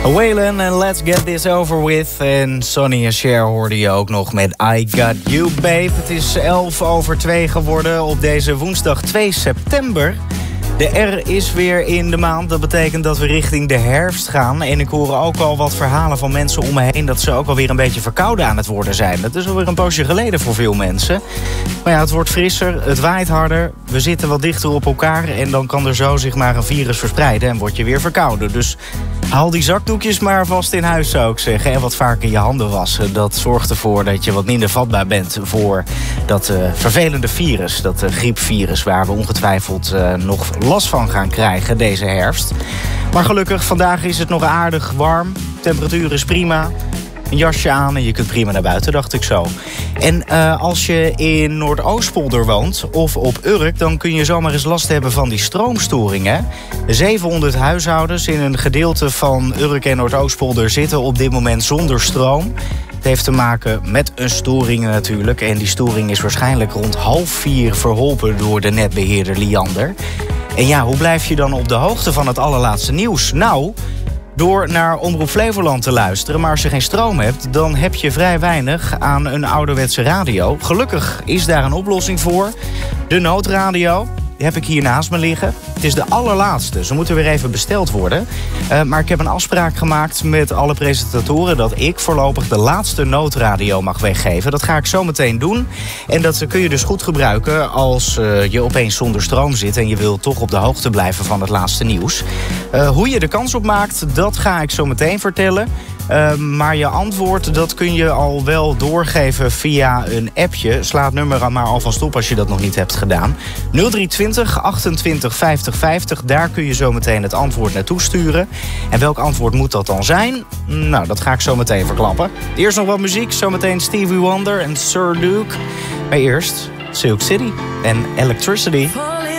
Waylon en Let's Get This Over With. En Sonny en Cher hoorde je ook nog met I Got You Babe. Het is 2:11 geworden op deze woensdag 2 september. De R is weer in de maand. Dat betekent dat we richting de herfst gaan. En ik hoor ook al wat verhalen van mensen om me heen dat ze ook alweer een beetje verkouden aan het worden zijn. Dat is alweer een poosje geleden voor veel mensen. Maar ja, het wordt frisser, het waait harder. We zitten wat dichter op elkaar en dan kan er zo zich maar een virus verspreiden en word je weer verkouden. Dus haal die zakdoekjes maar vast in huis, zou ik zeggen. En wat vaker je handen wassen. Dat zorgt ervoor dat je wat minder vatbaar bent voor dat vervelende virus. Dat griepvirus waar we ongetwijfeld nog last van gaan krijgen deze herfst. Maar gelukkig, vandaag is het nog aardig warm. Temperatuur is prima. Een jasje aan en je kunt prima naar buiten, dacht ik zo. En als je in Noordoostpolder woont of op Urk, dan kun je zomaar eens last hebben van die stroomstoringen. 700 huishoudens in een gedeelte van Urk en Noordoostpolder zitten op dit moment zonder stroom. Het heeft te maken met een storing natuurlijk. En die storing is waarschijnlijk rond 3:30 verholpen door de netbeheerder Liander. En ja, hoe blijf je dan op de hoogte van het allerlaatste nieuws? Nou, door naar Omroep Flevoland te luisteren. Maar als je geen stroom hebt, dan heb je vrij weinig aan een ouderwetse radio. Gelukkig is daar een oplossing voor. De noodradio. Die heb ik hier naast me liggen. Het is de allerlaatste. Ze moeten weer even besteld worden. Maar ik heb een afspraak gemaakt met alle presentatoren dat ik voorlopig de laatste noodradio mag weggeven. Dat ga ik zo meteen doen. En dat kun je dus goed gebruiken als je opeens zonder stroom zit en je wilt toch op de hoogte blijven van het laatste nieuws. Hoe je de kans op maakt, dat ga ik zo meteen vertellen. Maar je antwoord, dat kun je al wel doorgeven via een appje. Sla het nummer maar alvast op als je dat nog niet hebt gedaan. 0320 28 50 50, daar kun je zo meteen het antwoord naartoe sturen. En welk antwoord moet dat dan zijn? Nou, dat ga ik zo meteen verklappen. Eerst nog wat muziek, zometeen Stevie Wonder en Sir Duke. Maar eerst Silk City en Electricity.